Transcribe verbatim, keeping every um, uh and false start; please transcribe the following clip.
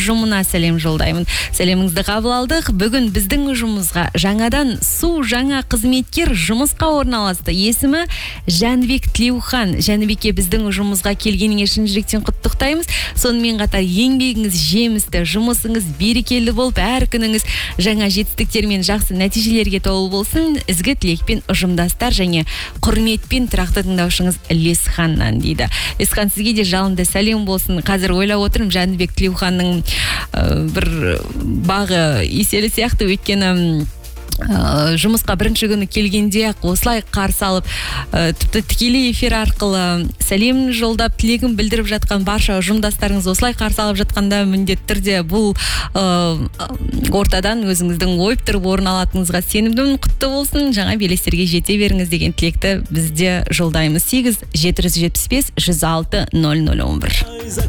ұжымына сәлем жолдаймын. Сәлеміңізді қабыл алдық. Бүгін біздің ұжымымызға жаңадан су жаңа қызметкер жұмысқа орналасты. Есімі Жәнібек Тілеухан. Жәнібекке біздің ұжымымызға келгеніңе шын жүректен құттықтаймыз. Сонымен қатар еңбегіңіз жемісті, жұмысыңыз берекелі болып, әр күніңіз жаңа жетістіктер мен жақсы нәтижелерге толы болсын. Ізгі тілекпен ұжымдастар және құрметпен тұрақты тыңдаушыңыз Лесханнан дейді. Лесхан, сізге де жалынды сәлем болсын. Қазір ойлап отырмын, Жәнібек Тілеуханның ә, бір бағы еселі сияқты, өйткені Uh, жұмысқа бірінші күні келгенде осылай қарсы алып, uh, тіпті тікелей эфир арқылы сәлем жолдап, тілегін білдіріп жатқан барша ұжымдастарыңыз осылай қарсы алып жатқанда, міндетті түрде бұл uh, ортадан өзіңіздің ойып тұрып орын алатыныңызға сенімдімін. Құтты болсын, жаңа белестерге жете беріңіз деген тілекті бізде жолдаймыз. сегіз жеті жүз жетпіс бес жүз алты нөл нөл он бір.